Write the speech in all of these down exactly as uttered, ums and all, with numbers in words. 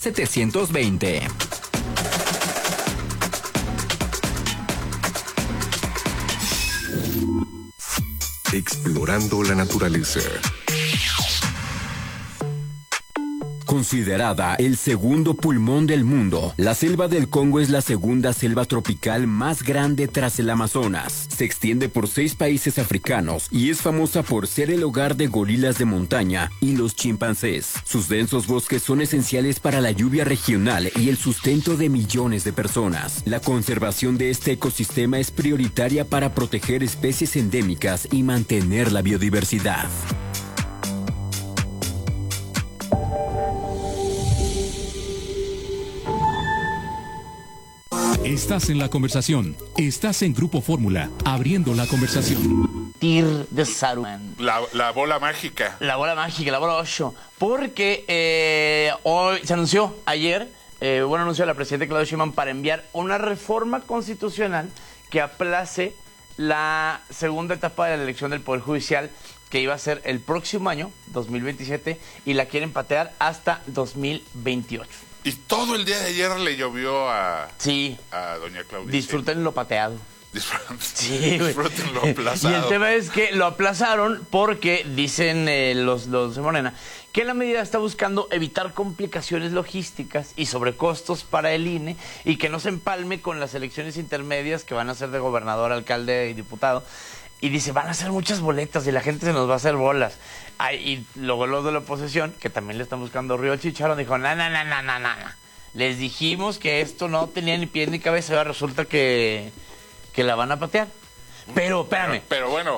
setecientos veinte. Explorando la naturaleza. Considerada el segundo pulmón del mundo, la selva del Congo es la segunda selva tropical más grande tras el Amazonas. Se extiende por seis países africanos y es famosa por ser el hogar de gorilas de montaña y los chimpancés. Sus densos bosques son esenciales para la lluvia regional y el sustento de millones de personas. La conservación de este ecosistema es prioritaria para proteger especies endémicas y mantener la biodiversidad. Estás en la conversación. Estás en Grupo Fórmula, abriendo la conversación. Tir de Saruman. La, la bola mágica. La bola mágica, la bola ocho. Porque eh, hoy se anunció ayer, eh, hubo un anuncio de la presidenta Claudia Sheinbaum para enviar una reforma constitucional que aplace la segunda etapa de la elección del Poder Judicial, que iba a ser el próximo año, dos mil veintisiete, y la quieren patear hasta dos mil veintiocho. Y todo el día de ayer le llovió a, sí. a doña Claudia. Disfruten lo pateado. Disfruten, sí, disfruten lo aplazado. Y el tema es que lo aplazaron porque dicen eh, los, los de Morena que la medida está buscando evitar complicaciones logísticas y sobrecostos para el I N E y que no se empalme con las elecciones intermedias que van a ser de gobernador, alcalde y diputado. Y dice, van a hacer muchas boletas y la gente se nos va a hacer bolas. Ay, y luego los de la oposición, que también le están buscando Río Chicharrón, dijo, no, no, no, no, no, no. Les dijimos que esto no tenía ni pie ni cabeza, y ahora resulta que, que la van a patear. Pero, espérame. Pero, pero bueno,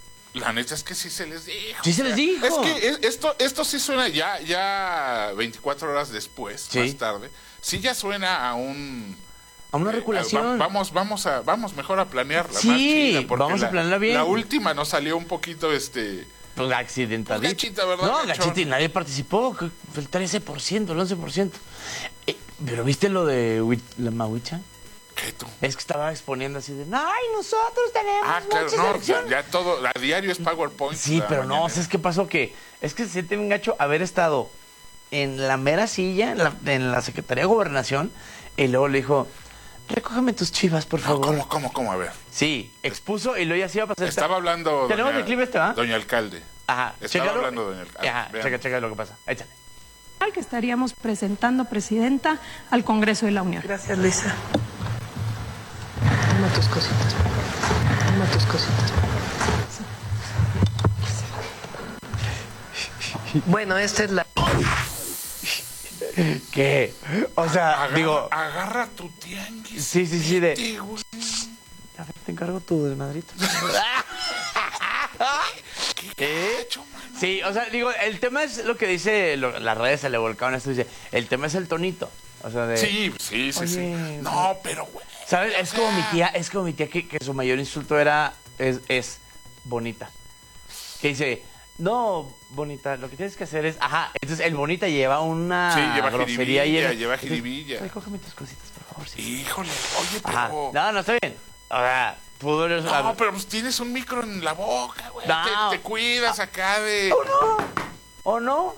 la neta es que sí se les dijo. Sí se les dijo. Es que es, esto, esto sí suena ya, ya veinticuatro horas después, sí. más tarde, sí ya suena a un... A una regulación. Eh, va, vamos, vamos a, vamos mejor a planearla. Sí, más chida, porque vamos la, a planearla bien. La última nos salió un poquito, este... Pues accidentalita. Pues gachita, ¿verdad? No, gachita y nadie participó. El trece por ciento, el once por ciento. Eh, ¿Pero viste lo de la Mahuicha? ¿Qué tú? Es que estaba exponiendo así de, ay, nosotros tenemos Ah, claro, muchas no, elecciones. ya, ya todo, a diario es PowerPoint. Sí, pero no, ¿sabes qué pasó? Que es que se siente bien gacho haber estado en la mera silla, en la, en la Secretaría de Gobernación, y luego le dijo, recógeme tus chivas, por favor. No, ¿Cómo, cómo, cómo? A ver. Sí, expuso y luego ya se iba a pasar. Estaba hablando ¿Tenemos doña, el clip este, va? doña alcalde. Ajá. Estaba Chécalo. hablando doña alcalde. Ajá, Vean. checa, checa lo que pasa. Échale. Que estaríamos presentando, presidenta, al Congreso de la Unión. Gracias, Luisa. Toma tus cositas. Toma tus cositas. Bueno, esta es la... ¿Qué? O sea, agarra, digo... Agarra tu tianguis. Sí, sí, sí, de... Te, güey. A ver, te encargo tu desmadrito. ¿Qué hecho, mano? Sí, o sea, digo, el tema es lo que dice, lo, las redes se le volcaron esto, dice, el tema es el tonito. O sea, de... Sí, sí, sí, Oye, sí. No, pero, güey. ¿Sabes? Es o sea... como mi tía, es como mi tía que, que su mayor insulto era, es, es bonita. Que dice, no, bonita, lo que tienes que hacer es, ajá, entonces el bonita lleva una Sí, lleva grosería jiribilla, y lleva jiribilla. Recógeme tus cositas, por favor. Sí. Híjole, oye, Ajá. pero... No, no, está bien. O sea, pudo... No, pero pues tienes un micro en la boca, güey. No. Te, te cuidas acá de... ¿O no? ¿O no?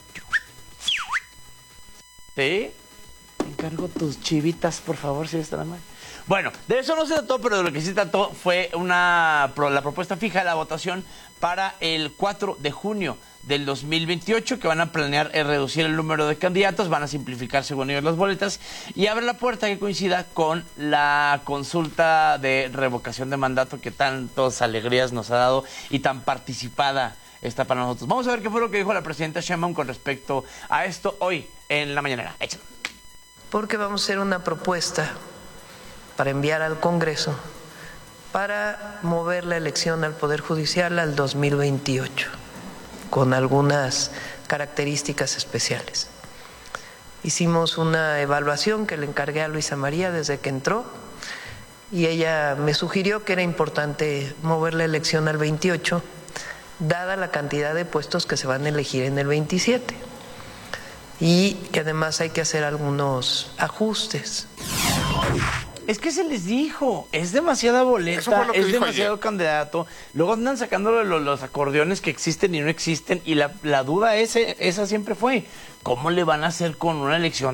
¿Sí? Encargo tus chivitas, por favor, si están mal. Bueno, de eso no se trató, pero de lo que sí trató fue una la propuesta fija de la votación para el cuatro de junio del dos mil veintiocho, que van a planear eh, reducir el número de candidatos, van a simplificar según ellos las boletas y abre la puerta que coincida con la consulta de revocación de mandato que tantas alegrías nos ha dado y tan participada está para nosotros. Vamos a ver qué fue lo que dijo la presidenta Sheinbaum con respecto a esto hoy en la mañanera. Échalo. Porque vamos a hacer una propuesta para enviar al Congreso para mover la elección al Poder Judicial al dos mil veintiocho, con algunas características especiales. Hicimos una evaluación que le encargué a Luisa María desde que entró y ella me sugirió que era importante mover la elección al veintiocho, dada la cantidad de puestos que se van a elegir en el veintisiete. Y que además hay que hacer algunos ajustes. Es que se les dijo, es demasiada boleta, es demasiado ayer. Candidato. Luego andan sacando los, los acordeones que existen y no existen. Y la, la duda ese, esa siempre fue, ¿cómo le van a hacer con una elección